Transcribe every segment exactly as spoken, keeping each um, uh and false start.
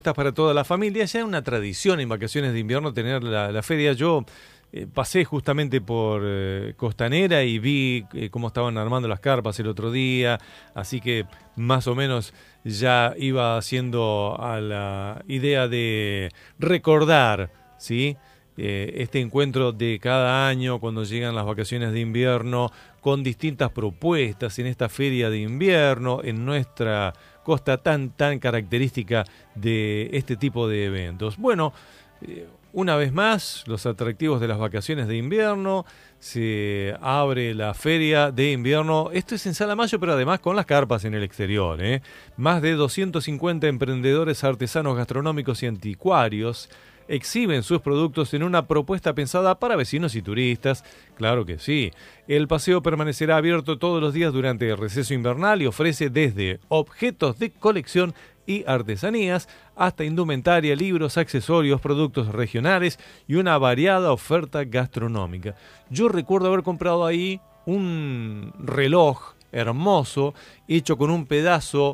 Para toda la familia, ya es una tradición en vacaciones de invierno tener la, la feria. Yo eh, pasé justamente por eh, Costanera y vi eh, cómo estaban armando las carpas el otro día, así que más o menos ya iba haciendo a la idea de recordar, ¿sí? Eh, este encuentro de cada año cuando llegan las vacaciones de invierno con distintas propuestas en esta feria de invierno en nuestra costa tan tan característica de este tipo de eventos. Bueno, eh, una vez más, los atractivos de las vacaciones de invierno, se abre la feria de invierno. Esto es en Salamayo, pero además con las carpas en el exterior, ¿eh? Más de doscientos cincuenta emprendedores artesanos gastronómicos y anticuarios exhiben sus productos en una propuesta pensada para vecinos y turistas. Claro que sí. El paseo permanecerá abierto todos los días durante el receso invernal y ofrece desde objetos de colección y artesanías hasta indumentaria, libros, accesorios, productos regionales y una variada oferta gastronómica. Yo recuerdo haber comprado ahí un reloj hermoso hecho con un pedazo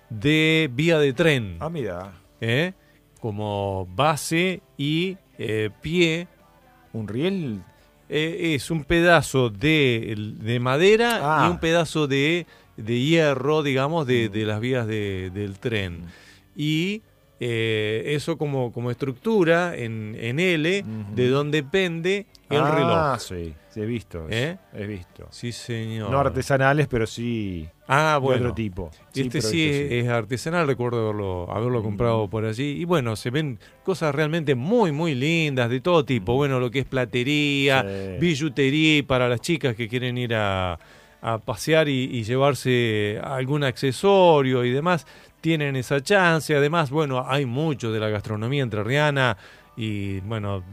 de vía de tren. Ah, mira. ¿Eh? Como base y eh, pie. ¿Un riel? Eh, es un pedazo de, de madera ah. y un pedazo de, de hierro, digamos, de, mm. de las vías de, del tren. Mm. Y eh, eso como, como estructura en, en L, mm-hmm. de donde pende el ah, reloj. Ah, sí, sí, he visto. ¿Eh? He visto. Sí, señor. No artesanales, pero sí. Ah, bueno. De otro tipo. Este sí, sí es, sí es artesanal, recuerdo haberlo, haberlo mm. comprado por allí. Y bueno, se ven cosas realmente muy, muy lindas, de todo tipo. Mm. Bueno, lo que es platería, sí. billutería para las chicas que quieren ir a, a pasear y, y llevarse algún accesorio y demás. Tienen esa chance. Además, bueno, hay mucho de la gastronomía entrerriana y, bueno...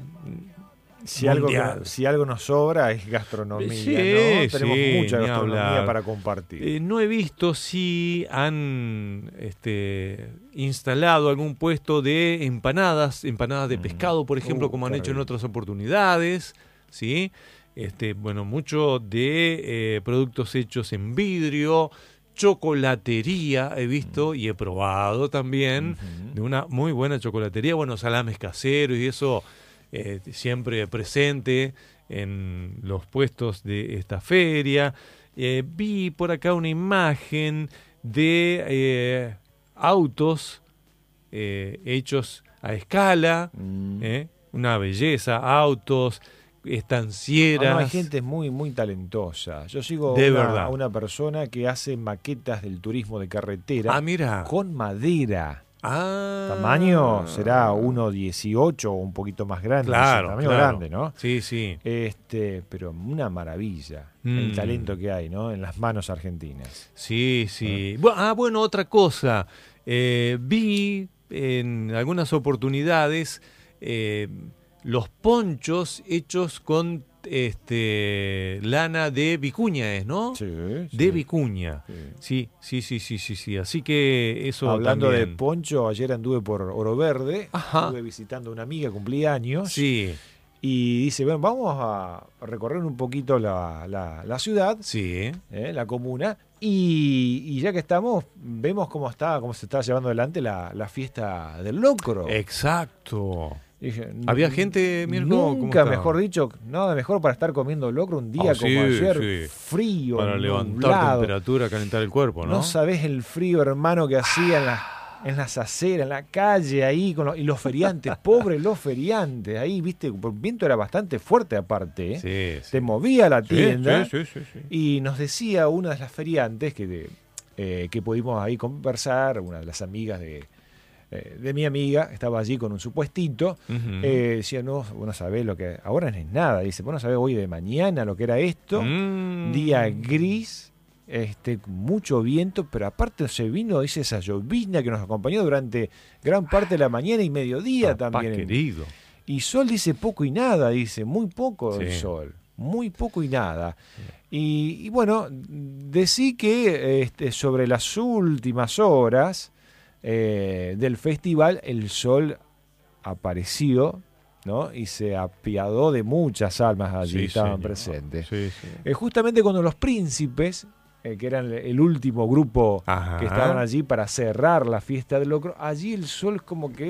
Si algo, que, si algo nos sobra es gastronomía, sí, ¿no? Tenemos sí, mucha gastronomía para compartir. Eh, no he visto si han este, instalado algún puesto de empanadas, empanadas de mm. pescado, por ejemplo, uh, como han hecho en otras oportunidades, ¿sí? Este, bueno, mucho de eh, productos hechos en vidrio, chocolatería he visto mm. y he probado también, mm-hmm. de una muy buena chocolatería, bueno, salames caseros y eso... Eh, siempre presente en los puestos de esta feria. Eh, vi por acá una imagen de eh, autos eh, hechos a escala, mm. eh, una belleza, autos, estancieras. Ah, no, hay gente muy, muy talentosa. Yo sigo de una, verdad. a una persona que hace maquetas del turismo de carretera ah, mira. con madera. Ah. Tamaño será uno dieciocho o un poquito más grande. Claro, tamaño claro. grande, ¿no? Sí, sí. Este, pero una maravilla mm. el talento que hay, ¿no? En las manos argentinas. Sí, sí. ¿Eh? Ah, bueno, otra cosa. Eh, vi en algunas oportunidades eh, los ponchos hechos con este lana de vicuña, ¿es, ¿no? Sí, sí. De vicuña. Sí. sí, sí, sí, sí, sí, sí. Así que eso hablando también. de poncho, ayer anduve por Oro Verde, Ajá. estuve visitando a una amiga, cumplí años. Sí. Y dice, bueno, vamos a recorrer un poquito la, la, la ciudad, sí. eh, la comuna, y, y ya que estamos, vemos cómo está, cómo se está llevando adelante la, la fiesta del locro. Exacto. Dije, había gente, Mirko, nunca mejor dicho, nada mejor para estar comiendo locro un día oh, como sí, ayer, sí. frío, para nublado. levantar temperatura, calentar el cuerpo, ¿no? No sabés el frío, hermano, que hacía en, la, en las aceras, en la calle, ahí, con los, y los feriantes, pobres los feriantes, ahí, viste, el viento era bastante fuerte aparte, ¿eh? Sí, sí. Te movía la tienda, sí, sí, sí, sí, sí. Y nos decía una de las feriantes que, de, eh, que pudimos ahí conversar, una de las amigas de... de mi amiga, estaba allí con un supuestito, uh-huh. eh, decía, no, vos no sabés lo que... Ahora no es nada, dice, vos no sabés hoy de mañana lo que era esto, mm. día gris, este, mucho viento, pero aparte se vino, dice, esa llovizna que nos acompañó durante gran parte de la mañana y mediodía Papá también. Querido. Y sol, dice, poco y nada, dice, muy poco sí. el sol, muy poco y nada. Sí. Y, y bueno, decí que este, sobre las últimas horas... Eh, del festival el sol apareció, ¿no? Y se apiadó de muchas almas allí, sí, estaban señor. presentes. Sí, sí. Eh, justamente cuando los príncipes eh, que eran el último grupo Ajá. que estaban allí para cerrar la fiesta del locro, allí el sol como que